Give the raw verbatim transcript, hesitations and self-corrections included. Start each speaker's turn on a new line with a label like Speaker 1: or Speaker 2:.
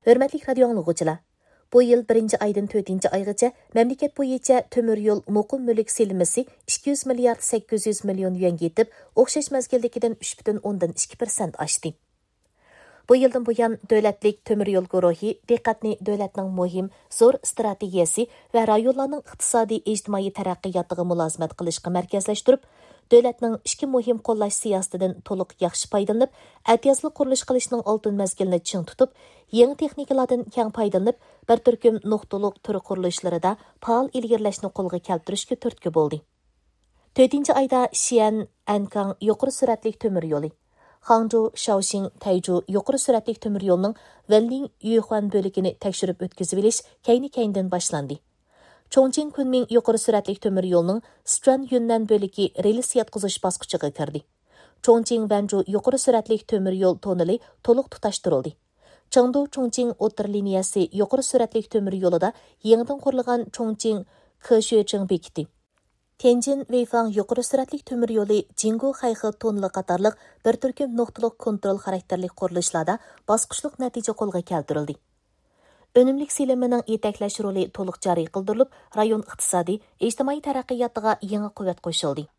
Speaker 1: Hörmətli radio anlıqçılar, bu yıl birinci aydan to'rtinchi aygacha mamlakat bo'yicha temir yo'l muqim mulk selimisi ikki yuz milliard sakkiz yuz million yuan yetib, o'xshash mazgildagidan uch butun o'ndan ikki persent oshdi. Bu yıldan buyan davlatlik temir yo'l guruhi diqqatni davlatning muhim, zo'r strategiyasi va rayonlarning iqtisodiy ijtimoiy taraqqiyotiga mulozimat qilishga markazlashtirib, davlatning ikki muhim qo'llash siyosatidan to'liq yaxshi foydalanib, atiyazli qurilish qilishning oltin mazgilini ching tutib, yangi texnikalardan keng foydalanib, bir turkum nuqtaliq tur qurilishlarida faol ilgirlashni qo'lga keltirishga turtki bo'ldi. to'rtinchi ayda Xi'an Ankang yuqori suratli temir yo'li, Hangzhou Shaoxing Taizhou yuqori suratli temir yo'lining Wenling Yuhuan bo'ligini tekshirib o'tkazib olish kayni-kayndan boshlandi. Chongqing Kunming yuqori suratli temir yo'lining Sichuan Yunnan bo'ligi rels yotqizish bosqichiga kirdi. Chongqing Wanzhou yuqori suratli temir yo'l toneli to'liq tutashtirildi. Chengdu Chongqing o'tir liniyasi yuqori suratli temir yo'lida yangidan qurilgan Chongqing Keshuecheng bekiti. Tianjin Weifang yuqori suratli temir yo'li Jinggu Hayhe toneli qatorliq bir turkum nuqtaliq kontrol xarakterli qurilishlarda bosqichliq natija qo'lga keltirildi. Önümlük silimining yetaklash roli to'liq joriy qildirilib, rayon iqtisodiy, ijtimoiy taraqqiyotiga yangi quvvat qo'shildi.